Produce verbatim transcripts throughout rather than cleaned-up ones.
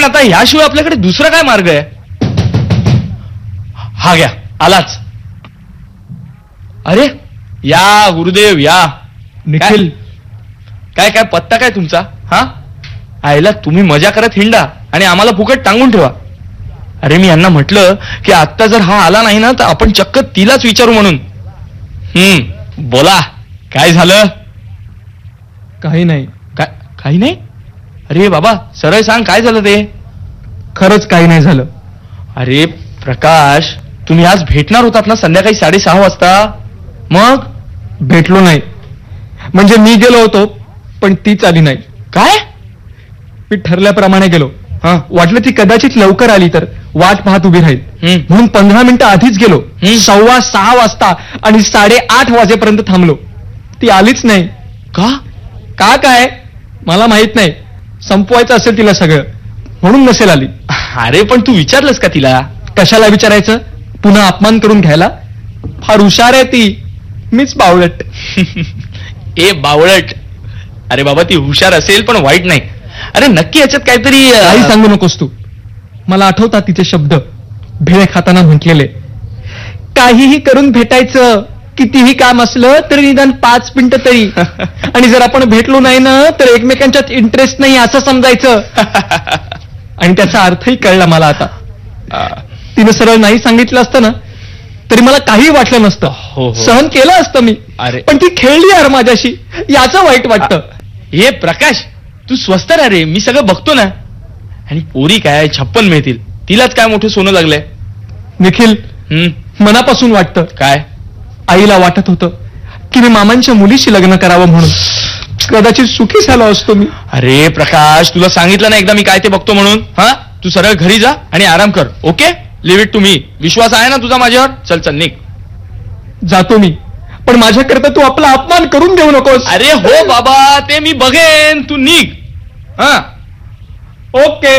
आता ह्याशिवाय आपल्याकडे दुसरा काय मार्ग आहे? हा घ्या, आलाच. अरे या गुरुदेव या. निखिल, काय काय पत्ता काय तुमचा? हा आयला तुम्ही मजा करत हिंडा आणि आम्हाला फुकट टांगून ठेवा. अरे मी यांना म्हटलं की आत्ता जर हा आला नाही ना तर आपण चक्क तिलाच विचारू म्हणून. हम्म बोला, काय झालं? काही नाही. काय काही नाही? अरे बाबा सरळ सांग, काय झालं ते? खरंच काही नाही झालं. अरे प्रकाश, तुम्ही आज भेटणार होतात ना संध्याकाळी साडेसहा वाजता? मग भेटलो नाही. म्हणजे मी गेलो होतो पण तीच आली नाही. काय? मी ठरल्याप्रमाणे गेलो. हा वाटलं ती कदाचित लवकर आली तर वाट पाहत उभी राहील हम्म. म्हणून पंधरा मिनिटं आधीच गेलो. हम्म. सव्वा सहा वाजता आणि साडेआठ वाजेपर्यंत थांबलो. ती आलीच नाही. का? का काय मला माहित नाही. संपवायचं असेल तिला सगळं म्हणून नसेल आली. अरे पण तू विचारलंस का तिला? कशाला विचारायचं? पुन्हा अपमान करून घ्यायला? फार हुशार आहे ती. मीच बावळट. ए बावळट. अरे बाबा ती हुशार असेल पण वाईट नाही. अरे नक्की याच्यात काहीतरी. काही सांगू नकोस तू. मला आठवतात तिचे शब्द, भेळे खाताना म्हटलेले. काहीही करून भेटायचं, कितीही काम असलं तरी निदान पाच मिनिटं तरी. आणि जर आपण भेटलो नाही ना तर एकमेकांच्यात इंटरेस्ट नाही असं समजायचं. आणि त्याचा अर्थही कळला मला आता. तिनं सरळ नाही सांगितलं असतं ना तरी मला काही वाटलं नसतं. हो, हो. सहन केलं असतं मी. अरे. पण ती खेळली यार माझ्याशी, याचं वाईट वाटतं. हे प्रकाश, तू स्वस्त राहा रे, मी सगळं बघतो ना. आणि पोरी काय छप्पन मिळतील, तिलाच काय मोठं सोनं लागलंय. निखिल, हम्म मनापासून वाटतं. काय? आईला वाटत होतं की मी मामांच्या मुलीशी लग्न करावं म्हणून. कदाचित सुखी झालो असतो मी. अरे प्रकाश, तुला सांगितलं ना एकदा मी काय ते बघतो म्हणून. हा तू सरळ घरी जा आणि आराम कर. Okay, leave it to me. विश्वास आहे ना तुझा माझ्यावर? चल चल निघ. जातो मी, पण माझ्याकरता तू आपला अपमान करून देऊ नकोस. अरे हो बाबा, ते मी बघेन, तू निघ. हा ओके.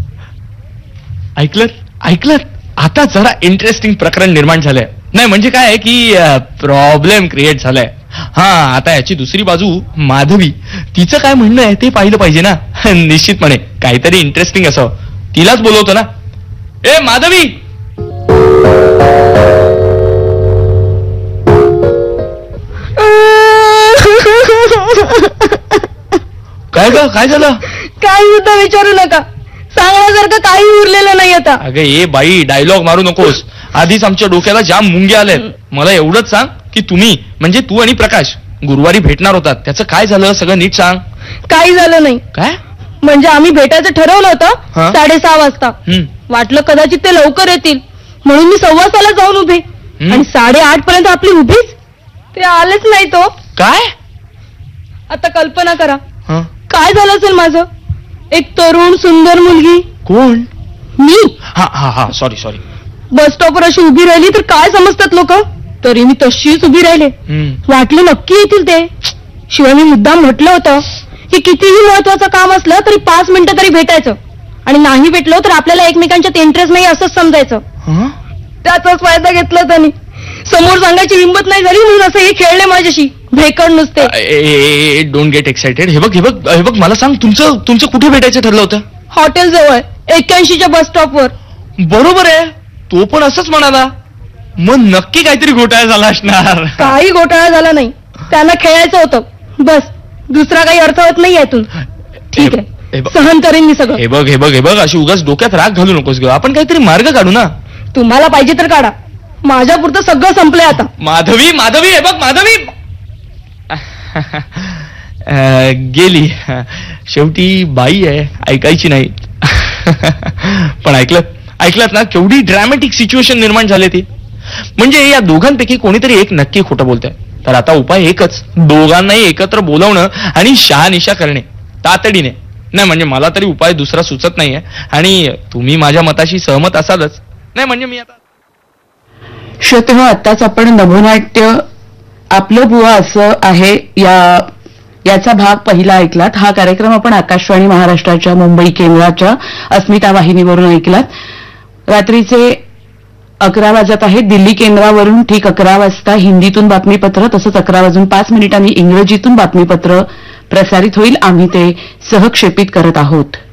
ऐकलं ऐकलं आता जरा इंटरेस्टिंग प्रकरण निर्माण झालंय. नाही म्हणजे काय की प्रॉब्लेम क्रिएट झालाय. हा आता याची दुसरी बाजू माधवी, तिचं काय म्हणणं आहे ते पाहिलं पाहिजे ना. निश्चितपणे काहीतरी इंटरेस्टिंग असावं. तिलाच बोलवतो ना. ए माधवी. काय ग, काय झालं? काही सुद्धा विचारू नका. सांगण्यासारखं काही उरलेलं नाही आता. अगं ए बाई, डायलॉग मारू नकोस. आधीच आमच्या डोक्याला जाम मुंग्या आल्यात. मला एवढंच सांग की तुम्ही म्हणजे तू आणि प्रकाश गुरुवारी भेटणार होतात, त्याचं काय झालं सगळं नीट सांग. काही झालं नाही. काय म्हणजे आम्ही भेटायचं ठरवलं हा? होतं साडेसहा वाजता. हम्म. वाटलं कदाचित ते लवकर येतील म्हणून मी सव्वा सहाला जाऊन उभे. हम्म. आणि साडेआठ पर्यंत आपली उभीच, ते आलेच नाही. तो काय? आता कल्पना करा हं? काय झालं असेल माझं. एक तरुण सुंदर मुलगी, कोण? मी हा हा हा सॉरी सॉरी. बस स्टॉपवर अशी उभी राहिली तर काय समजतात लोक, तरी मी तशीच उभी राहिले. हम्म. वाटलं नक्की येतील ते. शिवाय मी मुद्दाम म्हटलं होतं की कितीही महत्वाचं काम असलं तरी पाच मिनिटं तरी भेटायचं, आणि नाही भेटलो तर आपल्याला एकमेकांच्यात इंटरेस्ट नाही असंच समजायचं. हं? त्याचाच फायदा घेतला त्यांनी. समोर सांगायची हिंमत नाही झाली म्हणून असं हे खेळले माझ्याशी भेकड नुसते. Don't get excited. हे बघ हे बघ हे बघ मला सांग, तुमचं तुमचं कुठे भेटायचं ठरलं होतं? हॉटेल जवळ एक्क्याऐंशीच्या बस स्टॉपवर. बरोबर आहे, तो पण असंच म्हणाला. मग नक्की काहीतरी घोटाळा झाला असणार. काही घोटाळा झाला नाही. त्यांना खेळायचं होतं बस, दुसरा काही अर्थ होत नाही यातून. ठीक हे आहे, बघ. सहन करेन मी सगळं. हे बघ हे बघ हे बघ अशी उगाच डोक्यात राग घालू नकोस ग. आपण काहीतरी मार्ग काढू ना. तुम्हाला पाहिजे तर काढा, माझ्या पुरतं सगळं संपलंय आता. माधवी माधवी हे बघ माधवी. अं, गेली. शेवटी बाई आहे, ऐकायची नाही. पण ऐकलं ऐकलं ना केवढी ड्रॅमॅटिक सिच्युएशन निर्माण झाली ती. म्हणजे या दोघांपैकी कोणीतरी एक नक्की खोटं बोलतंय. तर आता उपाय एकच, दोघांनाही एकत्र बोलावणं आणि शहानिशा करणे तातडीने. नाही म्हणजे मला तरी उपाय दुसरा सुचत नाहीये, आणि तुम्ही माझ्या मताशी सहमत असालच. नाही म्हणजे मी आता श्रोते, आत्ताच आपण नभोनाट्य आपलं बुवा असं आहे या याचा भाग पहिला ऐकलात. हा कार्यक्रम आपण आकाशवाणी महाराष्ट्राच्या मुंबई केंद्राच्या अस्मिता वाहिनीवरून ऐकलात. रात्रीचे अकरा वाजत आहेत. दिल्ली केंद्रावरून ठीक अकरा वाजता हिंदीतून बातमीपत्र, तसंच अकरा वाजून पाच मिनिटांनी इंग्रजीतून बातमीपत्र प्रसारित होईल. आम्ही ते सहक्षेपित करत आहोत.